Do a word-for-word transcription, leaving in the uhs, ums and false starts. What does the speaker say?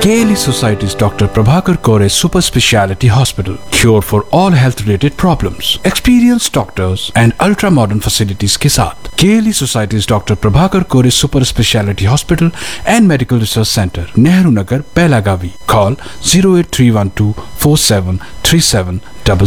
K L E Society's Doctor Prabhakar Kore Super Speciality Hospital. Cure for all health related problems. Experienced doctors and ultra modern facilities के साथ K L E Society's Doctor Prabhakar Kore Super Speciality Hospital and Medical Research Center, Nehru Nagar, Pelagavi. Call zero eight three one two four seven three seven seven